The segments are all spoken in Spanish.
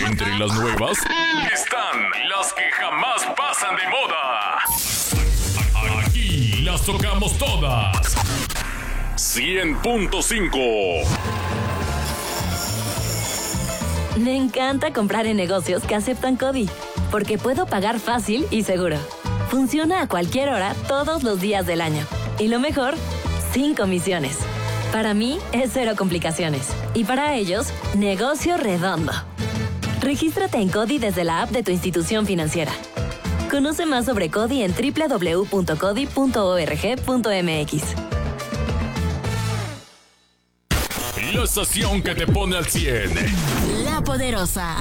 Entre las nuevas están las que jamás pasan de moda. Aquí las tocamos todas. 100.5. Me encanta comprar en negocios que aceptan CODI, porque puedo pagar fácil y seguro. Funciona a cualquier hora, todos los días del año. Y lo mejor, sin comisiones. Para mí, es cero complicaciones. Y para ellos, negocio redondo. Regístrate en CODI desde la app de tu institución financiera. Conoce más sobre CODI en www.codi.org.mx. La estación que te pone al 100. La Poderosa.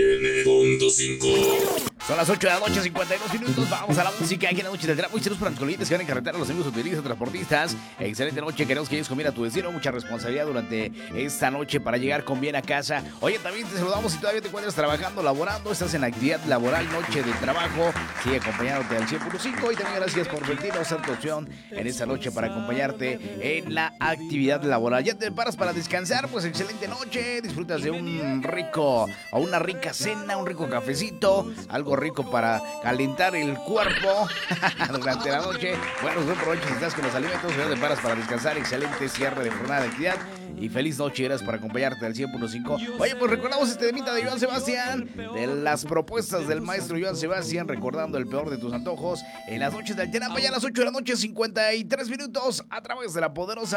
100.5. Son las 8 de la noche, 52 minutos. Vamos a la música aquí en la noche del Gran. Muy saludos para los clientes que van en carretera, los amigos automovilistas, transportistas. Excelente noche, queremos que llegues con bien a tu destino. Mucha responsabilidad durante esta noche para llegar con bien a casa. Oye, también te saludamos si todavía te encuentras trabajando, laborando, estás en actividad laboral, noche de trabajo. Sigue acompañándote al 100.5 y también gracias por permitirnos ser tu opción en esta noche para acompañarte en la actividad laboral. Ya te paras para descansar, pues excelente noche. Disfrutas de un rico o una rica cena, un rico cafecito, algo rico para calentar el cuerpo durante la noche. Bueno, buen provecho si estás con los alimentos. Ya te paras para descansar. Excelente cierre de jornada de actividad. Y feliz noche, gracias por acompañarte al 100.5. Oye, pues recordamos este temita de Joan Sebastián, de las propuestas del maestro Joan Sebastián, recordando el peor de tus antojos en las noches de Alterama, ya a las 8 de la noche, 53 minutos, a través de la poderosa